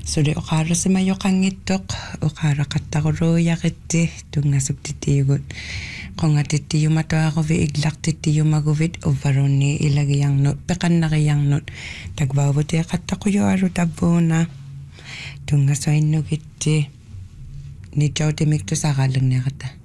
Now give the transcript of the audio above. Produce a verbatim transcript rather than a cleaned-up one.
Suli okara se mayo kangitok okara katakoro yakete tunga subtitigut. Konga titi yumato ako vi iglak titi yumagovit overoni ilagi yang not pekan na yang not tagbabote katakuyo aru tabona tunga sa inugiti ni chau timik to sa kalang na kata.